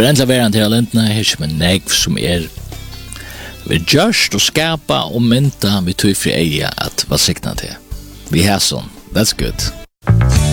Förändra världen till länderna här som en negv som vi just och skapa och mynta vi tog fri eia att vad sikna till. Vi har sån. That's good.